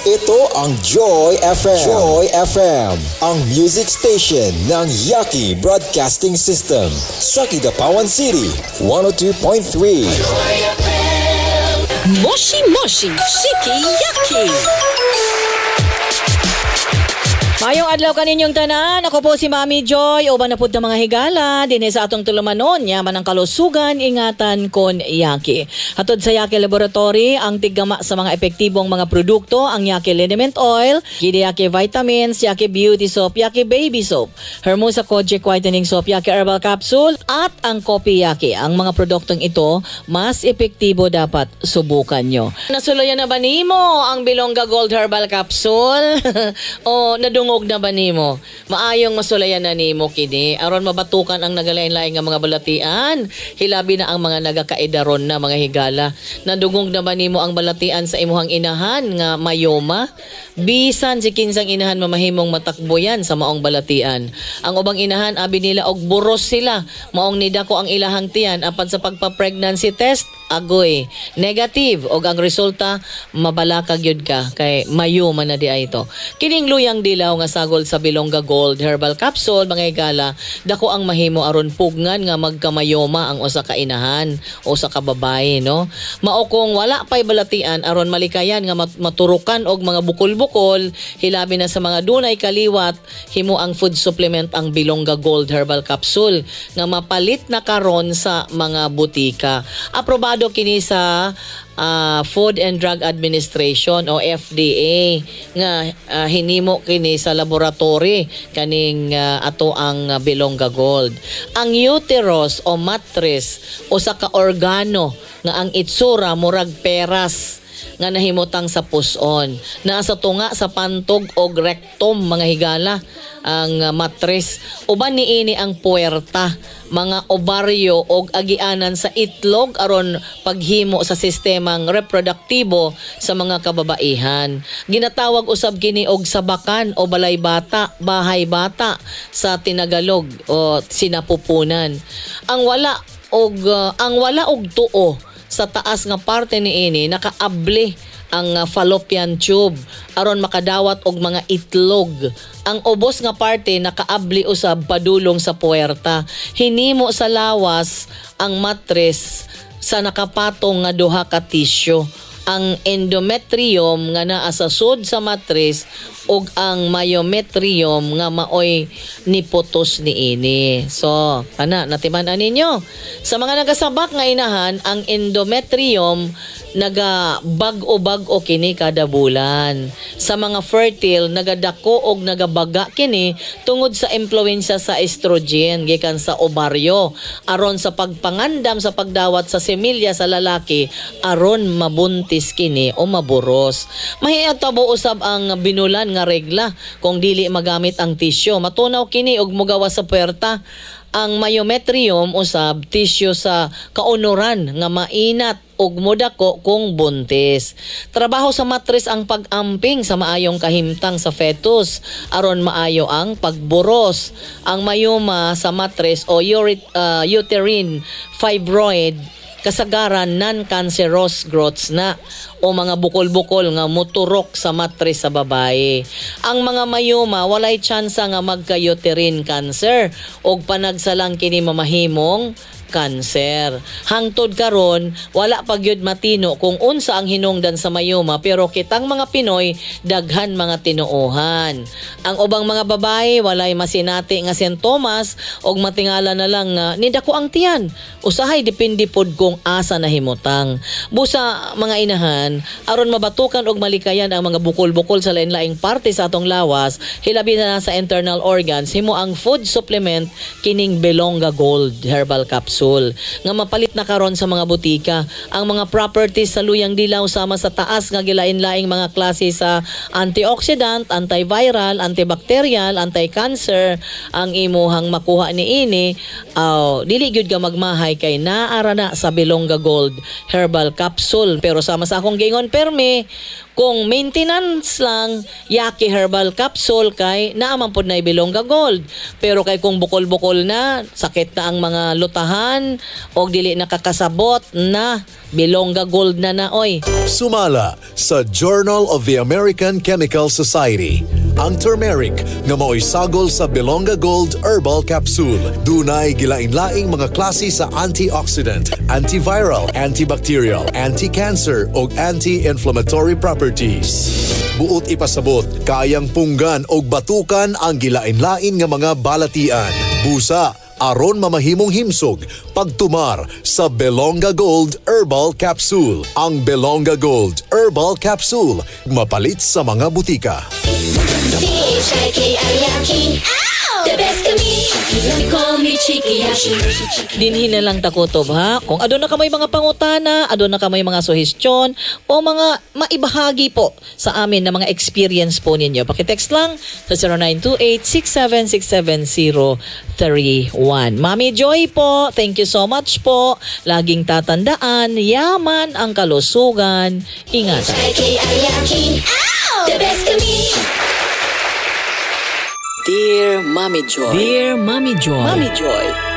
Ito ang Joy FM. Joy FM, ang music station ng Yaki Broadcasting System sa Kidapawan City, 102.3. Moshi Moshi Shiki Yaki. Mayong adlaw kaninyong tanan, ako po si Mami Joy, uban na pud ng mga higala, dinhi sa atong tulumanon, yaman ang kalusugan, ingatan kon Yaki. Hatod sa Yaki Laboratory, ang tiggama sa mga epektibong mga produkto, ang Yaki Liniment Oil, Gidi Yaki Vitamins, Yaki Beauty Soap, Yaki Baby Soap, Hermosa Kojic Whitening Soap, Yaki Herbal Capsule, at ang Kopi Yaki. Ang mga produktong ito, mas epektibo dapat subukan nyo. Nasuluyan na ba nimo ang Bilongga Gold Herbal Capsule? O nadungog na ba nimo? Maayong masulayan na nimo kini aron mabatukan ang nagalain-lain nga mga balatian. Hilabi na ang mga nagakaidaron na mga higala. Nadungog na ba nimo ang balatian sa imuhang inahan nga mayoma? Bisan si kinsang inahan mamahimong matakbo yan sa maong balatian. Ang ubang inahan abi nila og buros sila. Maong nidako ang ilahang tiyan apan sa pagpa-pregnancy test agoy negative og ang resulta mabalakag yun ka kay mayoma na di ay ito. Kining luyang dilaw nga sagol sa Bilongga Gold Herbal Capsule mga higala dako ang mahimo aron pugngan nga magkamayoma ang usa ka inahan o sa kababaye no. Mao kung wala pay balatian aron malikayan nga maturukan og mga bukol-bukol hilabi na sa mga dunay kaliwat himo ang food supplement ang Bilongga Gold Herbal Capsule nga mapalit na karon sa mga butika. Aprobado kini sa Food and Drug Administration o FDA nga hinimo kini sa laboratory kaning ato ang Bilongga Gold. Ang uterus o mattress o sa ka-organo nga ang itsura murag peras nga nahimutang sa puson. Naa sa tunga sa pantog o rectum mga higala ang mattress. Uban niini ang puwerta, mga obaryo o agianan sa itlog aron paghimo sa sistemang reproduktibo sa mga kababaihan. Ginatawag usab kini og sabakan o balay bata, bahay bata sa tinagalog o sinapupunan. Ang wala og tuo sa taas nga parte niini nakaabli ang fallopian tube aron makadawat og mga itlog. Ang ubos nga parte nakaabli usab padulong sa puwerta. Hinimo sa lawas ang mattress sa nakapatong nga duha ka tissue. Ang endometrium nga naa sa sud sa mattress ug ang myometrium nga maoy niputos niini. So, natiman-an ninyo. Sa mga nagasabak nga inahan, ang endometrium nagabag-o kini kada bulan. Sa mga fertile, nagadako og nagabaga kini tungod sa impluwensya sa estrogen gikan sa obaryo aron sa pagpangandam sa pagdawat sa semilya sa lalaki aron mabuntis kini o maburos. Mahiyatabo usab ang binulan nga regla kung dili magamit ang tissue. Matunaw kini og mogawas sa puwerta. Ang myometrium usab tissue sa kaunuran nga mainat ug modako kung buntis. Trabaho sa mattress ang pag-amping sa maayong kahimtang sa fetus aron maayo ang pagburos. Ang mayoma sa mattress o uterine fibroid kasagaran non-cancerous growths na o mga bukol-bukol nga muturok sa mattress sa babae. Ang mga mayoma walay tsansa nga magka-uterine cancer o panagsalang kini mamahimong cancer. Hangtod karon wala pa gyud matino kung unsa ang hinungdan sa mayoma pero kitang mga Pinoy daghan mga tinuohan. Ang ubang mga babae walay masinati nga sintomas og matingala na lang nga nidako ang tiyan. Usahay depende pod kung asa nahimutang. Busa mga inahan aron mabatukan og malikayan ang mga bukol-bukol sa lain-laing parte sa atong lawas, hilabi na sa internal organs, himo ang food supplement kining Bilongga Gold Herbal Capsule nga mapalit na karon sa mga butika. Ang mga properties sa luyang dilaw sama sa taas nga gilain-laing mga klase sa antioxidant, antiviral, antibacterial, anti-cancer ang imuhang makuha niini. Dili gyud ka magmahay kay naara na sa Bilongga Gold Herbal Capsule. Pero sama sa akong gingon permi, Kung maintenance lang, Yaki Herbal Capsule kay naaman pod na Bilongga Gold. Pero kay kung bukol-bukol na, sakit na ang mga lutahan o dili nakakasabot na Bilongga Gold na oy. Sumala sa Journal of the American Chemical Society ang turmeric nga mao'y sagol sa Bilongga Gold Herbal Capsule. Dunay gilain-laing mga klase sa antioxidant, antiviral, antibacterial, anti-cancer o anti-inflammatory properties. Buot ipasabot, kayang punggan o batukan ang gilain-lain nga mga balatian. Busa, aron mamahimong himsog pagtumar sa Bilongga Gold Herbal Capsule. Ang Bilongga Gold Herbal Capsule mapalit sa mga butika. The best of me, they call me Cheeky Yashi. Dinhin na lang takutob ha. Kung adon na kamay mga pangutana, adon na kamay mga suhestyon o mga maibahagi po sa amin na mga experience po ninyo. Pakitext lang sa 0928-6767031. Mami Joy po, thank you so much po. Laging tatandaan, yaman ang kalusugan. Ingatan. The best of me. Dear Mommy Joy. Dear Mommy Joy. Mommy Joy.